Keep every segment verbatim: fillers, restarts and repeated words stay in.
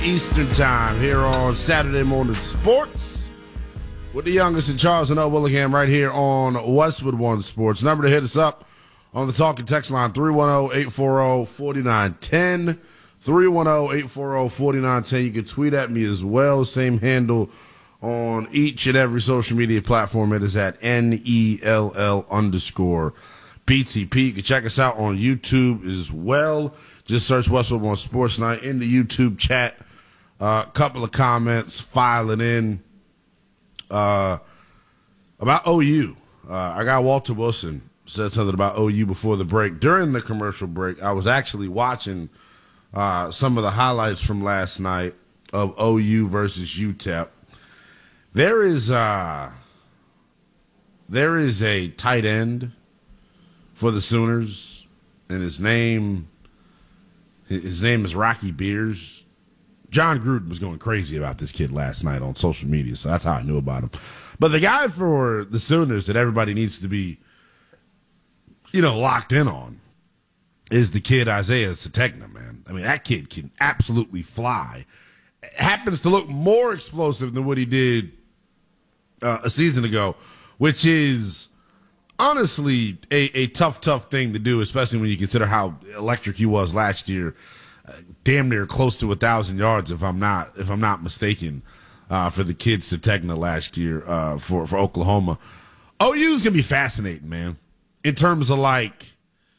Eastern time here on Saturday Morning Sports with the youngest in Charles and O. Willingham right here on Westwood One Sports. Number to hit us up on the talking text line, three one zero, eight four zero, four nine one zero, three one zero, eight four zero, four nine one zero. You can tweet at me as well. Same handle on each and every social media platform. It is at N E L L underscore P T P. You can check us out on YouTube as well. Just search Westwood One Sports Night in the YouTube chat. A uh, couple of comments filing in uh, about O U. Uh, I got Walter Wilson said something about O U before the break. During the commercial break, I was actually watching uh, some of the highlights from last night of O U versus U T E P. There is uh, there is a tight end for the Sooners, and his name his name is Rocky Beers. John Gruden was going crazy about this kid last night on social media, so that's how I knew about him. But the guy for the Sooners that everybody needs to be, you know, locked in on is the kid Isaiah Sategna, man. I mean, that kid can absolutely fly. Happens to look more explosive than what he did uh, a season ago, which is honestly a, a tough, tough thing to do, especially when you consider how electric he was last year. Uh, damn near close to a thousand yards, if I'm not if I'm not mistaken, uh, for the kid Sategna last year uh, for for Oklahoma. O U is gonna be fascinating, man. In terms of like,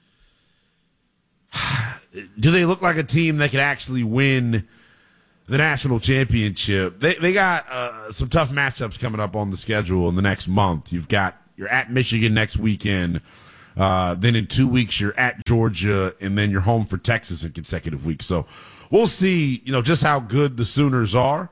do they look like a team that could actually win the national championship? They they got uh, some tough matchups coming up on the schedule in the next month. You've got you're at Michigan next weekend. Uh, then in two weeks, you're at Georgia, and then you're home for Texas in consecutive weeks. So we'll see, you know, just how good the Sooners are.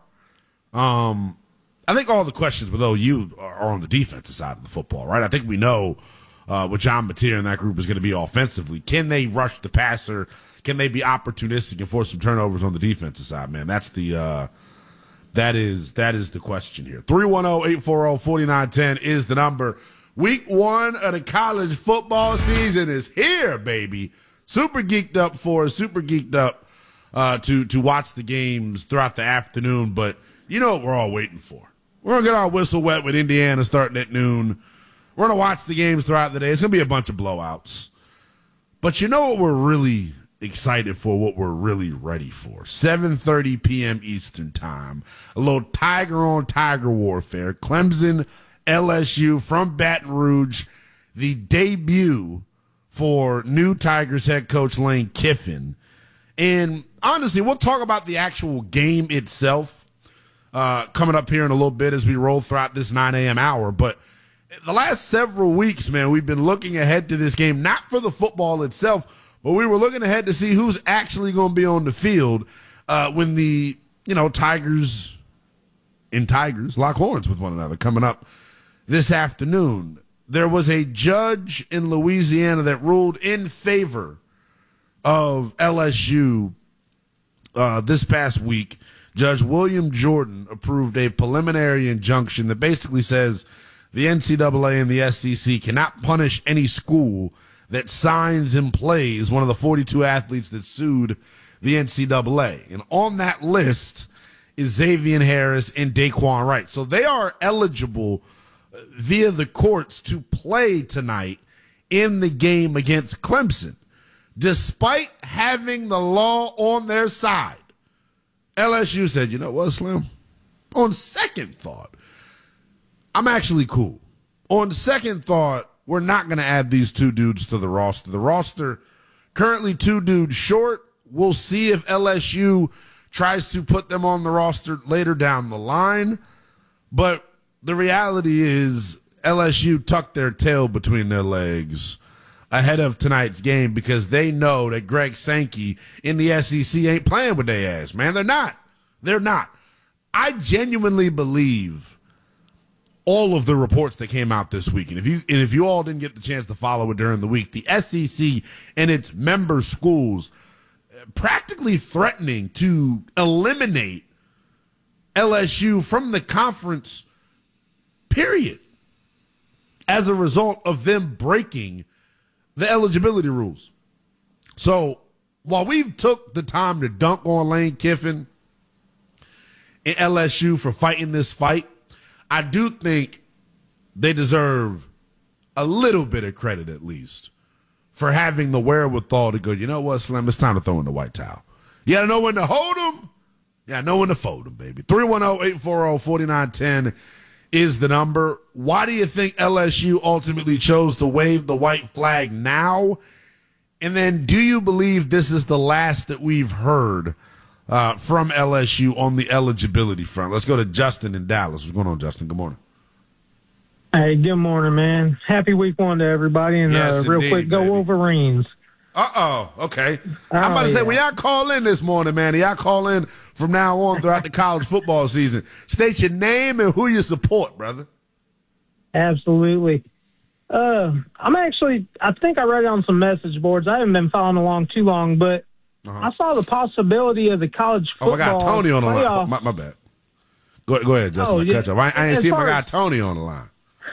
Um, I think all the questions with O U are on the defensive side of the football, right? I think we know uh, what John Mateer and that group is going to be offensively. Can they rush the passer? Can they be opportunistic and force some turnovers on the defensive side, man? That's the uh, that is that is the question here. three one zero, eight four zero, four nine one zero is the number. Week one of the college football season is here, baby. Super geeked up for us, super geeked up uh, to, to watch the games throughout the afternoon. But you know what we're all waiting for. We're going to get our whistle wet with Indiana starting at noon. We're going to watch the games throughout the day. It's going to be a bunch of blowouts. But you know what we're really excited for, what we're really ready for? seven thirty p.m. Eastern time. A little Tiger on Tiger warfare. Clemson L S U from Baton Rouge, the debut for new Tigers head coach Lane Kiffin. And honestly, we'll talk about the actual game itself uh, coming up here in a little bit as we roll throughout this nine a.m. hour. But the last several weeks, man, we've been looking ahead to this game, not for the football itself, but we were looking ahead to see who's actually going to be on the field uh, when the, you know, Tigers and Tigers lock horns with one another coming up this afternoon. There was a judge in Louisiana that ruled in favor of L S U uh, this past week. Judge William Jordan approved a preliminary injunction that basically says the N C double A and the S E C cannot punish any school that signs and plays one of the forty-two athletes that sued the N C double A. And on that list is Xavier Harris and Daquan Wright. So they are eligible via the courts to play tonight in the game against Clemson. Despite having the law on their side, L S U said, you know what, Slim? On second thought, I'm actually cool. On second thought, we're not going to add these two dudes to the roster. The roster currently two dudes short. We'll see if L S U tries to put them on the roster later down the line. But the reality is L S U tucked their tail between their legs ahead of tonight's game because they know that Greg Sankey in the S E C ain't playing with their ass, man. They're not. They're not. I genuinely believe all of the reports that came out this week, and if you and if you all didn't get the chance to follow it during the week, the S E C and its member schools practically threatening to eliminate L S U from the conference, period, as a result of them breaking the eligibility rules. So while we've took the time to dunk on Lane Kiffin in L S U for fighting this fight. I do think they deserve a little bit of credit at least for having the wherewithal to go, you know what, Slim, it's time to throw in the white towel. You got to know when to hold them. You got to know when to fold them, baby. three one zero, eight four zero, four nine one zero is the number. Why do you think L S U ultimately chose to wave the white flag now? And then do you believe this is the last that we've heard uh, from L S U on the eligibility front? Let's go to Justin in Dallas. What's going on, Justin? Good morning. Hey, good morning, man. Happy week one to everybody. And yes, uh, real indeed, quick, go baby. Wolverines. Uh-oh, okay. Oh, I'm about to say, yeah. when y'all call in this morning, man, y'all call in from now on throughout the college football season. State your name and who you support, brother. Absolutely. Uh, I'm actually, I think I read it on some message boards. I haven't been following along too long, but Uh-huh. I saw the possibility of the college football Oh, I got Tony on the line. playoff. My, my bad. Go, go ahead, Justin. Oh, I yeah. catch up. I, I ain't As see my far guy as- Tony on the line.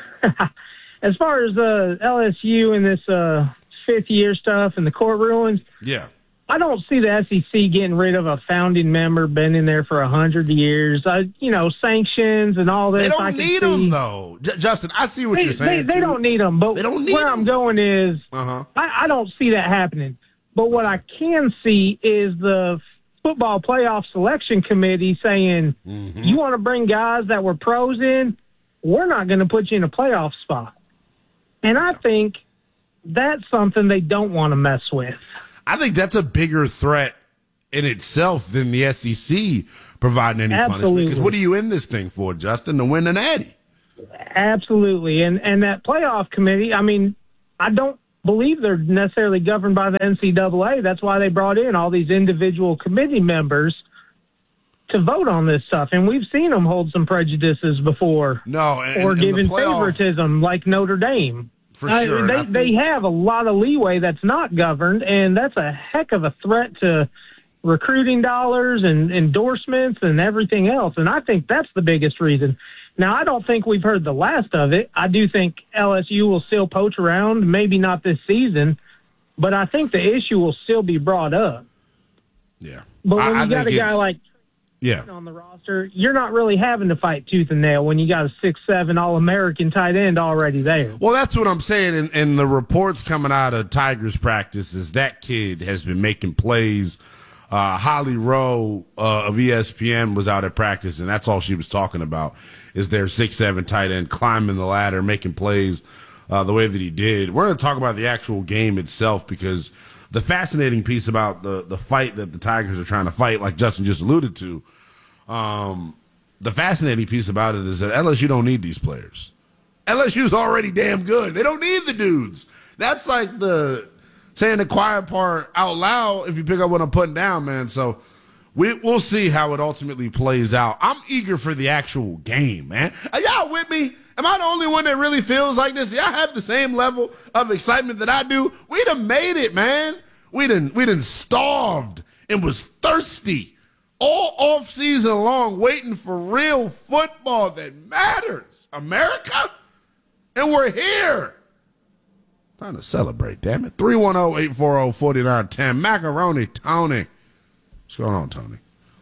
As far as uh, L S U and this uh, fifth year stuff and the court rulings, Yeah. I don't see the S E C getting rid of a founding member, been in there for a hundred years. I, you know, sanctions and all this. They I don't can need see. them, though. J- Justin, I see what They, you're saying, they, they too. don't need them, but They don't need where 'em. I'm going is Uh-huh. I, I don't see that happening. But what I can see is the football playoff selection committee saying, Mm-hmm. you want to bring guys that were pros in, we're not going to put you in a playoff spot. And I think that's something they don't want to mess with. I think that's a bigger threat in itself than the S E C providing any punishment. Absolutely. Because what are you in this thing for, Justin? To win the natty. Absolutely. And and that playoff committee, I mean, I don't believe they're necessarily governed by the N C double A. That's why they brought in all these individual committee members to vote on this stuff. And we've seen them hold some prejudices before. No, and, or and given the playoff, favoritism like Notre Dame. For I- sure. and I they, they think- have a lot of leeway that's not governed, and that's a heck of a threat to recruiting dollars and endorsements and everything else. And I think that's the biggest reason. Now, I don't think we've heard the last of it. I do think L S U will still poach around, maybe not this season, but I think the issue will still be brought up. Yeah. But when I, I you got a think guy it's- like Yeah. on the roster, you're not really having to fight tooth and nail when you got a six seven All-American tight end already there. Well, that's what I'm saying. And, and the reports coming out of Tigers practice is that kid has been making plays. Uh, Holly Rowe uh, of E S P N was out at practice, and that's all she was talking about is their six seven tight end climbing the ladder, making plays uh, the way that he did. We're going to talk about the actual game itself because the fascinating piece about the, the fight that the Tigers are trying to fight, like Justin just alluded to, um, the fascinating piece about it is that L S U don't need these players. L S U's already damn good. They don't need the dudes. That's like the saying the quiet part out loud if you pick up what I'm putting down, man. So we, we'll see how it ultimately plays out. I'm eager for the actual game, man. Are y'all with me? Am I the only one that really feels like this? Y'all have the same level of excitement that I do? We done made it, man. We done, we done starved and was thirsty all off season long waiting for real football that matters. America? And we're here. Time to celebrate, damn it. three one zero, eight four zero, four nine one zero. Macaroni Tony. What's going on, Tony?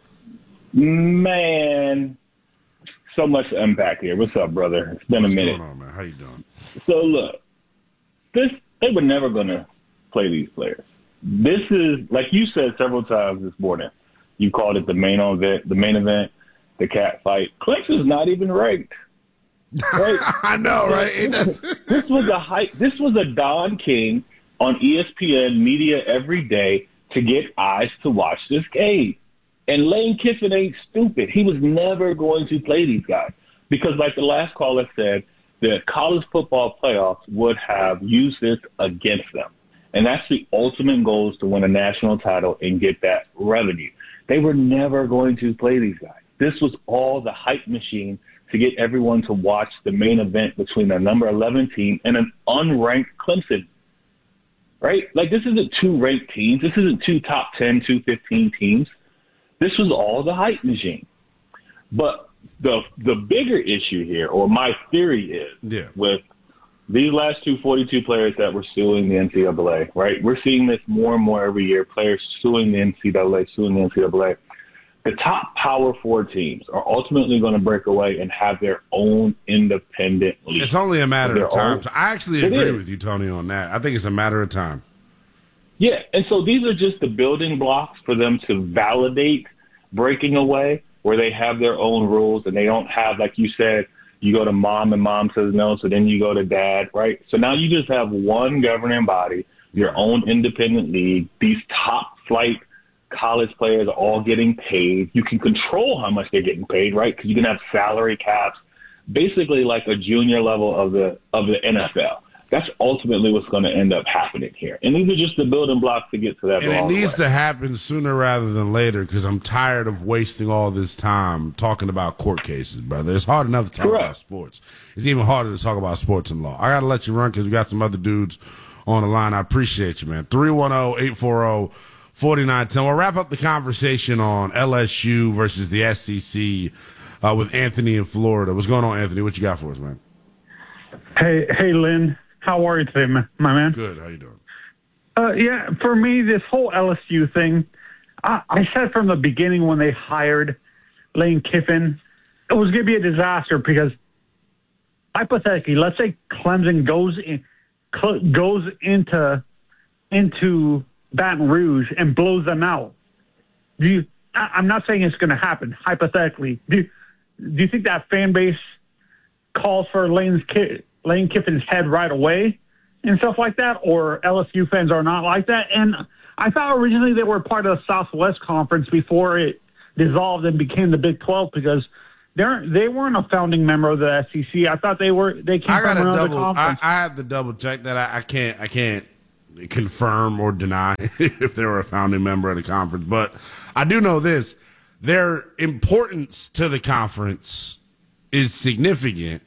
Man, so much to unpack here. What's up, brother? It's been What's a minute. going on, man? How you doing? So look, this they were never going to play these players. This is, like you said several times this morning, you called it the main event, the main event, the cat fight. Clemson's not even ranked. Right? I know, right? This, this was a hype. This was a Don King on E S P N media every day to get eyes to watch this game. And Lane Kiffin ain't stupid. He was never going to play these guys because, like the last caller said, the college football playoffs would have used this against them. And that's the ultimate goal, is to win a national title and get that revenue. They were never going to play these guys. This was all the hype machine to get everyone to watch the main event between a number eleven team and an unranked Clemson. Right? Like, this isn't two ranked teams. This isn't two top ten, two fifteen teams. This was all the hype machine. But the the bigger issue here, or my theory is, Yeah. with these last two forty-two players that were suing the N C double A, right? We're seeing this more and more every year, players suing the N C double A, suing the N C double A. the top Power Four teams are ultimately going to break away and have their own independent league. It's only a matter of time. Own. So I actually It agree is. with you, Tony, on that. I think it's a matter of time. Yeah, and so these are just the building blocks for them to validate breaking away, where they have their own rules and they don't have, like you said, you go to mom and mom says no, so then you go to dad, right? So now you just have one governing body, your own independent league. These top flight college players are all getting paid. You can control how much they're getting paid, right? Because you can have salary caps, basically like a junior level of the of the N F L. That's ultimately what's going to end up happening here. And these are just the building blocks to get to that. And it needs way. to happen sooner rather than later because I'm tired of wasting all this time talking about court cases, brother. It's hard enough to talk Correct. about sports. It's even harder to talk about sports and law. I got to let you run because we got some other dudes on the line. I appreciate you, man. three one zero, eight four zero, four nine one zero. We'll wrap up the conversation on L S U versus the S E C uh, with Anthony in Florida. What's going on, Anthony? What you got for us, man? Hey, hey, Lynn. How are you today, ma- my man? Good. How you doing? Uh, yeah, for me, this whole L S U thing, I, I said from the beginning when they hired Lane Kiffin, it was going to be a disaster because hypothetically, let's say Clemson goes in, cl- goes into into Baton Rouge and blows them out. Do you? I, I'm not saying it's going to happen. Hypothetically, do do you think that fan base calls for Lane's Ki- Lane Kiffin's head right away and stuff like that, or L S U fans are not like that? And I thought originally they were part of the Southwest Conference before it dissolved and became the Big twelve because they're they weren't a founding member of the S E C. I thought they were. They came I from got to another double. I, conference. I have to double check that. I, I can't. I can't confirm or deny if they were a founding member of the conference. But I do know this: their importance to the conference is significant.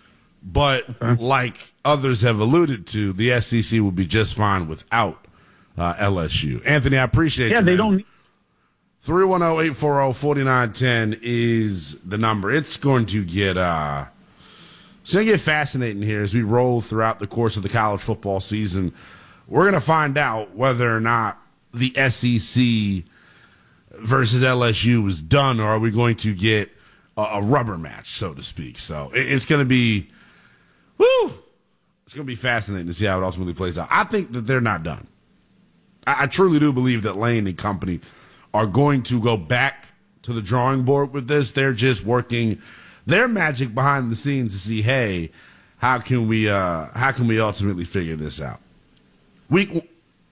But Okay. like others have alluded to, the S E C will be just fine without uh, L S U. Anthony, I appreciate yeah, you. they man. don't. three one zero, eight four zero, four nine one zero is the number. It's going to get uh, it's going to get fascinating here as we roll throughout the course of the college football season. We're going to find out whether or not the S E C versus L S U is done, or are we going to get a, a rubber match, so to speak. So it, it's going to be, woo, it's going to be fascinating to see how it ultimately plays out. I think that they're not done. I, I truly do believe that Lane and company are going to go back to the drawing board with this. They're just working their magic behind the scenes to see, hey, how can we uh, how can we ultimately figure this out? Week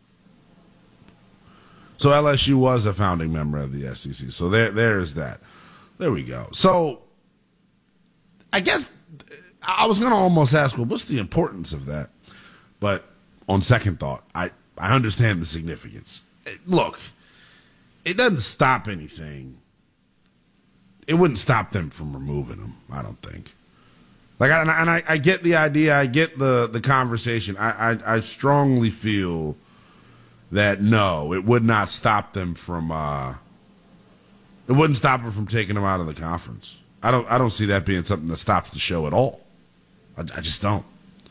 so L S U was a founding member of the S E C. So there there's that. There we go. So I guess I was going to almost ask, well, what's the importance of that? But on second thought, I, I understand the significance. Look, it doesn't stop anything. It wouldn't stop them from removing them, I don't think. Like, and I, and I, I get the idea. I get the, the conversation. I, I, I strongly feel that, no, it would not stop them from uh, – it wouldn't stop them from taking them out of the conference. I don't I don't see that being something that stops the show at all. I, I just don't.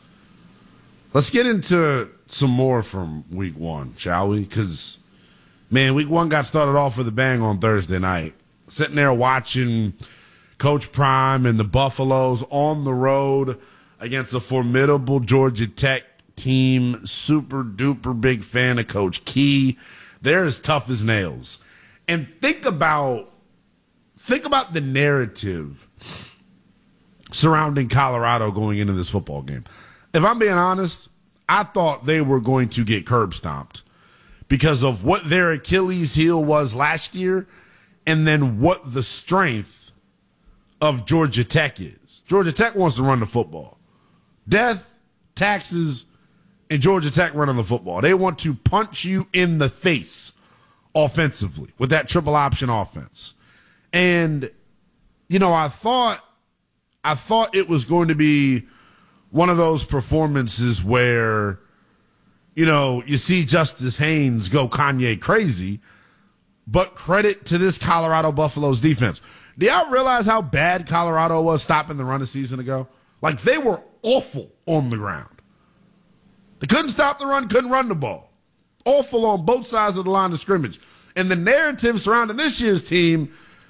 Let's get into some more from week one, shall we? Because, man, week one got started off with a bang on Thursday night. Sitting there watching Coach Prime and the Buffaloes on the road against a formidable Georgia Tech team. Super duper big fan of Coach Key. They're as tough as nails. And think about think about the narrative surrounding Colorado going into this football game. If I'm being honest, I thought they were going to get curb stomped because of what their Achilles heel was last year and then what the strength of Georgia Tech is. Georgia Tech wants to run the football. Death, taxes, and Georgia Tech running the football. They want to punch you in the face offensively with that triple option offense. And, you know, I thought I thought it was going to be one of those performances where, you know, you see Justice Haynes go Kanye crazy, but credit to this Colorado Buffaloes defense. Do y'all realize how bad Colorado was stopping the run a season ago? Like, they were awful on the ground. They couldn't stop the run, couldn't run the ball. Awful on both sides of the line of scrimmage. And the narrative surrounding this year's team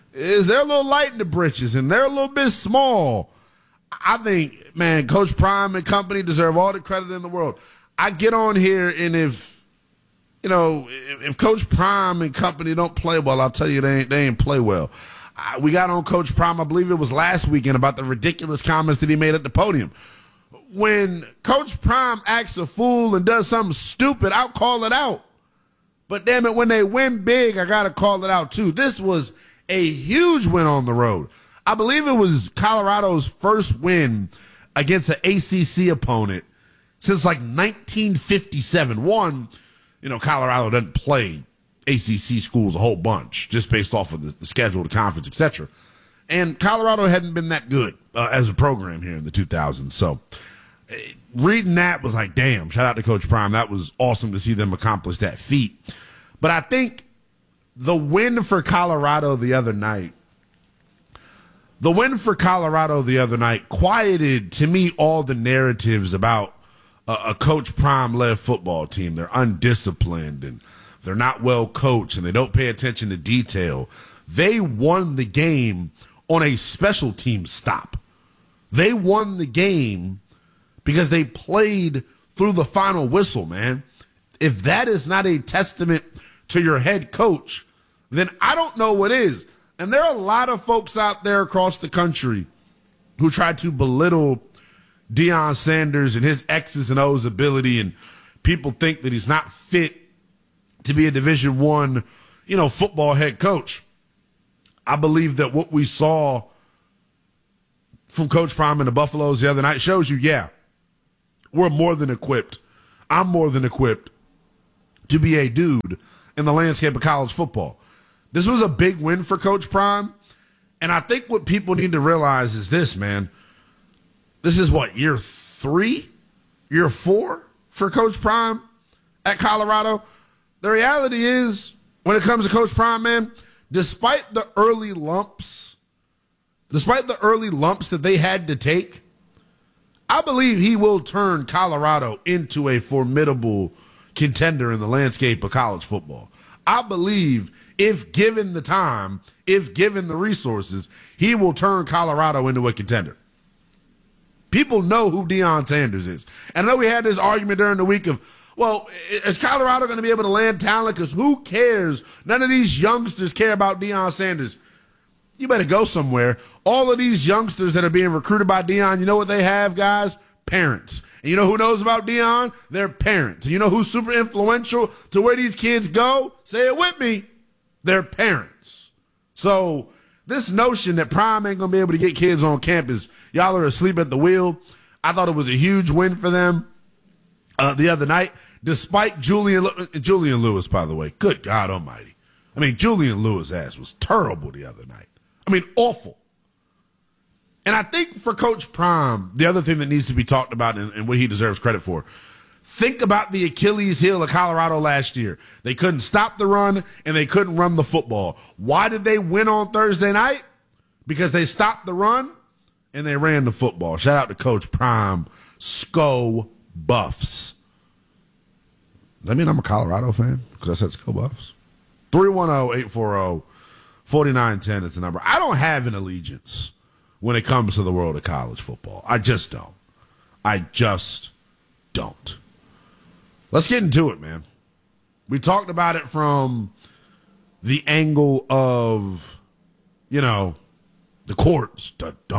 is they're a little light in the britches and they're a little bit small. I think, man, Coach Prime and company deserve all the credit in the world. I get on here, and if, you know, if, if Coach Prime and company don't play well, I'll tell you they ain't, they ain't play well. I, we got on Coach Prime, I believe it was last weekend, about the ridiculous comments that he made at the podium. When Coach Prime acts a fool and does something stupid, I'll call it out. But damn it, when they win big, I got to call it out too. This was a huge win on the road. I believe it was Colorado's first win against an A C C opponent since like nineteen fifty-seven. One, you know, Colorado doesn't play A C C schools a whole bunch just based off of the, the schedule, the conference, et cetera. And Colorado hadn't been that good uh, as a program here in the two thousands. So uh, reading that was like, damn, shout out to Coach Prime. That was awesome to see them accomplish that feat. But I think the win for Colorado the other night, the win for Colorado the other night quieted, to me, all the narratives about a, a Coach Prime-led football team. They're undisciplined, and they're not well coached, and they don't pay attention to detail. They won the game on a special team stop. They won the game because they played through the final whistle, man. If that is not a testament to your head coach, then I don't know what is. And there are a lot of folks out there across the country who try to belittle Deion Sanders and his X's and O's ability, and people think that he's not fit to be a Division One, you know, football head coach. I believe that what we saw from Coach Prime and the Buffaloes the other night shows you, yeah, we're more than equipped. I'm more than equipped to be a dude in the landscape of college football. This was a big win for Coach Prime, and I think what people need to realize is this, man. This is what, year three? Year four for Coach Prime at Colorado? The reality is, when it comes to Coach Prime, man, despite the early lumps, despite the early lumps that they had to take, I believe he will turn Colorado into a formidable contender in the landscape of college football. I believe if given the time, if given the resources, he will turn Colorado into a contender. People know who Deion Sanders is. And I know we had this argument during the week of, well, is Colorado going to be able to land talent? Because who cares? None of these youngsters care about Deion Sanders. You better go somewhere. All of these youngsters that are being recruited by Deion, you know what they have, guys? Parents. And you know who knows about Deion? Their parents. And you know who's super influential to where these kids go? Say it with me. Their parents. So this notion that Prime ain't going to be able to get kids on campus, y'all are asleep at the wheel. I thought it was a huge win for them uh, the other night, despite Julian, Julian Lewis, by the way. Good God almighty. I mean, Julian Lewis' ass was terrible the other night. I mean, awful. And I think for Coach Prime, the other thing that needs to be talked about and, and what he deserves credit for, think about the Achilles heel of Colorado last year. They couldn't stop the run, and they couldn't run the football. Why did they win on Thursday night? Because they stopped the run, and they ran the football. Shout out to Coach Prime, Sco Buffs. Does that mean I'm a Colorado fan? Because I said Sco Buffs. three one zero, eight four zero, four nine one zero is the number. I don't have an allegiance when it comes to the world of college football. I just don't. I just don't. Let's get into it, man. We talked about it from the angle of, you know, the courts.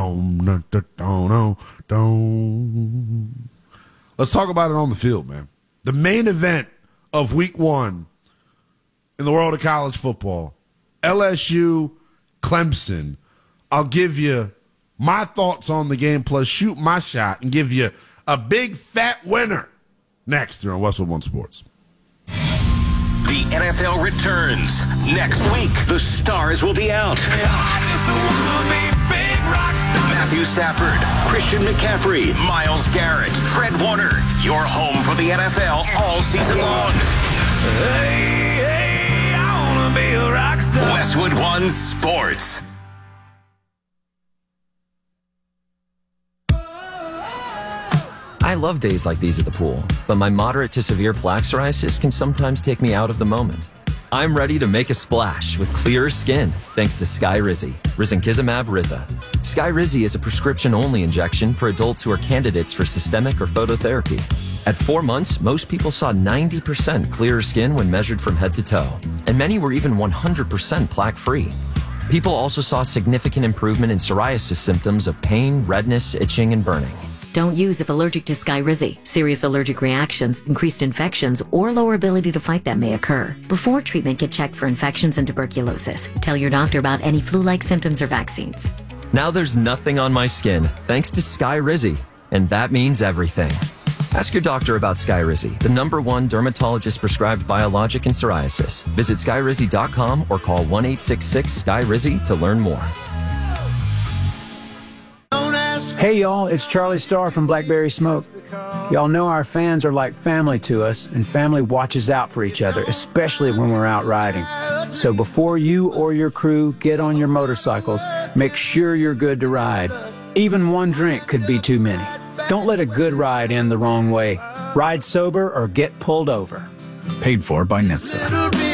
Let's talk about it on the field, man. The main event of week one in the world of college football, L S U, Clemson. I'll give you my thoughts on the game, plus shoot my shot and give you a big fat winner next here on Westwood One Sports. The N F L returns next week. The stars will be out. I just wanna be big rock star. Matthew Stafford, Christian McCaffrey, Myles Garrett, Fred Warner. Your home for the N F L all season long. Hey, hey, I wanna be a rock star. Westwood One Sports. I love days like these at the pool, but my moderate to severe plaque psoriasis can sometimes take me out of the moment. I'm ready to make a splash with clearer skin thanks to Skyrizi, risankizumab Riza. Skyrizi is a prescription-only injection for adults who are candidates for systemic or phototherapy. At four months, most people saw ninety percent clearer skin when measured from head to toe, and many were even one hundred percent plaque-free. People also saw significant improvement in psoriasis symptoms of pain, redness, itching, and burning. Don't use if allergic to Skyrizi. Serious allergic reactions, increased infections, or lower ability to fight them may occur. Before treatment, get checked for infections and tuberculosis. Tell your doctor about any flu-like symptoms or vaccines. Now there's nothing on my skin thanks to Skyrizi, and that means everything. Ask your doctor about Skyrizi, the number one dermatologist-prescribed biologic in psoriasis. Visit skyrizi dot com or call one eight six six S K Y R I Z Y to learn more. Hey y'all, it's Charlie Starr from Blackberry Smoke. Y'all know our fans are like family to us, and family watches out for each other, especially when we're out riding. So before you or your crew get on your motorcycles, make sure you're good to ride. Even one drink could be too many. Don't let a good ride end the wrong way. Ride sober or get pulled over. Paid for by N H T S A.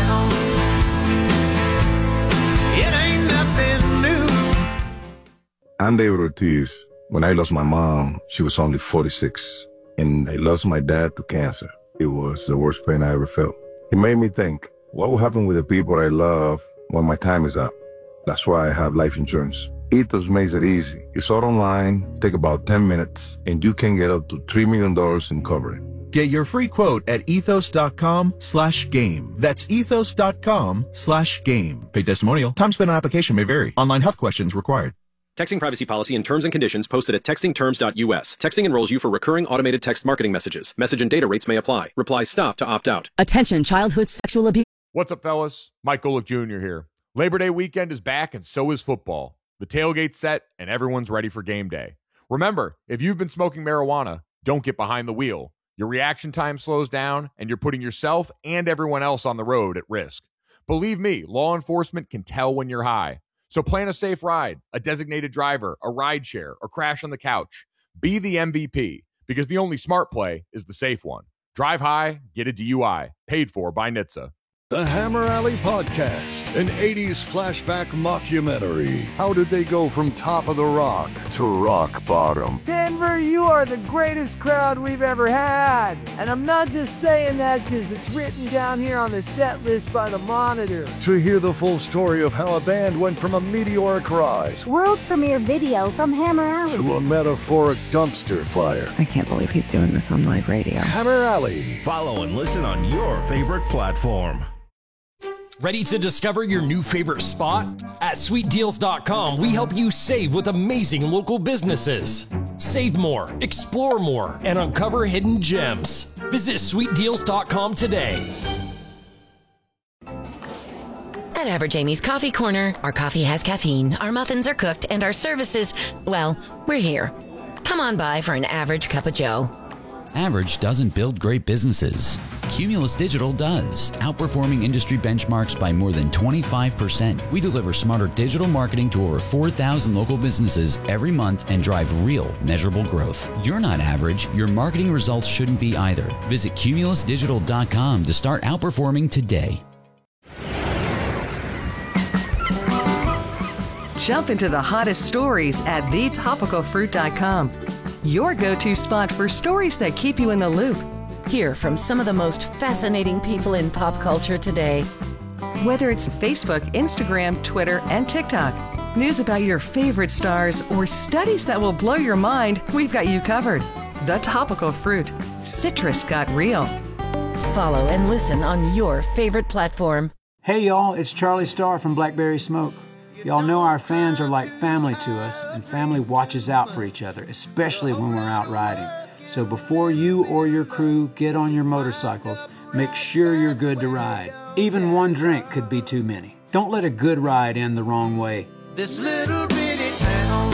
I'm David Ortiz. When I lost my mom, she was only forty-six, and I lost my dad to cancer. It was the worst pain I ever felt. It made me think, what will happen with the people I love when my time is up? That's why I have life insurance. Ethos makes it easy. It's all online, take about ten minutes, and you can get up to three million dollars in coverage. Get your free quote at ethos.com slash game. That's ethos.com slash game. Paid testimonial. Time spent on application may vary. Online health questions required. Texting privacy policy and terms and conditions posted at texting terms dot U S. Texting enrolls you for recurring automated text marketing messages. Message and data rates may apply. Reply stop to opt out. Attention, childhood sexual abuse. What's up, fellas? Mike Golick Junior here. Labor Day weekend is back, and so is football. The tailgate's set, and everyone's ready for game day. Remember, if you've been smoking marijuana, don't get behind the wheel. Your reaction time slows down, and you're putting yourself and everyone else on the road at risk. Believe me, law enforcement can tell when you're high. So plan a safe ride, a designated driver, a ride share, or crash on the couch. Be the M V P, because the only smart play is the safe one. Drive high, get a D U I. Paid for by N H T S A. The Hammer Alley Podcast, an eighties flashback mockumentary. How did they go from top of the rock to rock bottom? Denver, you are the greatest crowd we've ever had. And I'm not just saying that because it's written down here on the set list by the Monitor. To hear the full story of how a band went from a meteoric rise, world premiere video from Hammer Alley, to a metaphoric dumpster fire. I can't believe he's doing this on live radio. Hammer Alley. Follow and listen on your favorite platform. Ready to discover your new favorite spot? At sweet deals dot com, we help you save with amazing local businesses. Save more, explore more, and uncover hidden gems. Visit sweet deals dot com today. At Average Amy's Coffee Corner, our coffee has caffeine, our muffins are cooked, and our services, well, we're here. Come on by for an average cup of joe. Average doesn't build great businesses. Cumulus Digital does, outperforming industry benchmarks by more than twenty-five percent. We deliver smarter digital marketing to over four thousand local businesses every month and drive real, measurable growth. You're not average. Your marketing results shouldn't be either. Visit cumulus digital dot com to start outperforming today. Jump into the hottest stories at the topical fruit dot com. Your go-to spot for stories that keep you in the loop. Hear from some of the most fascinating people in pop culture today. Whether it's Facebook, Instagram, Twitter, and TikTok, news about your favorite stars, or studies that will blow your mind, we've got you covered. The Topical Fruit. Citrus got real. Follow and listen on your favorite platform. Hey y'all, it's Charlie Starr from Blackberry Smoke. Y'all know our fans are like family to us, and family watches out for each other, especially when we're out riding. So before you or your crew get on your motorcycles, make sure you're good to ride. Even one drink could be too many. Don't let a good ride end the wrong way. This little bitty town,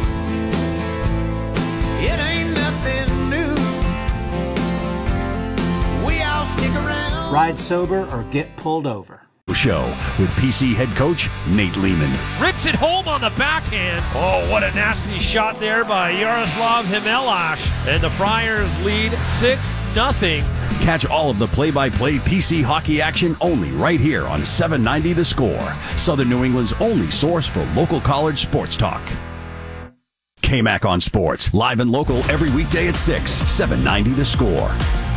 it ain't nothing new. We all stick around. Ride sober or get pulled over. Show with P C head coach Nate Lehman. Rips it home on the backhand. Oh, what a nasty shot there by Yaroslav Himelash. And the Friars lead six nothing. Catch all of the play-by-play P C hockey action only right here on seven ninety The Score, Southern New England's only source for local college sports talk. K-Mac on Sports, live and local every weekday at six, seven ninety The Score.